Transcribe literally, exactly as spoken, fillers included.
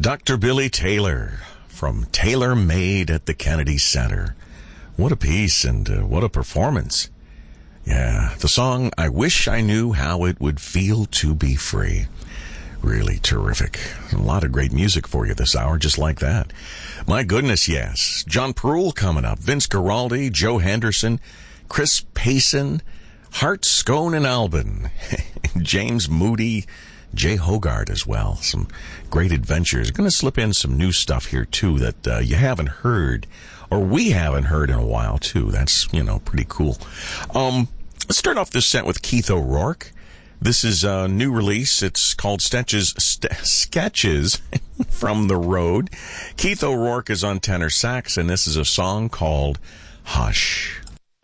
Doctor Billy Taylor from Taylor Made at the Kennedy Center. What a piece and uh, what a performance. Yeah, the song, I Wish I Knew How It Would Feel to Be Free. Really terrific. A lot of great music for you this hour, just like that. My goodness, yes. John Perul coming up. Vince Guaraldi, Joe Henderson, Chris Payson, Hart Scone and Albin, James Moody, Jay Hogarth as well. Some great adventures. Going to slip in some new stuff here, too, that uh, you haven't heard, or we haven't heard in a while, too. That's, you know, pretty cool. Um, let's start off this set with Keith O'Rourke. This is a new release. It's called Sketches, St- Sketches from the Road. Keith O'Rourke is on tenor sax, and this is a song called Hush.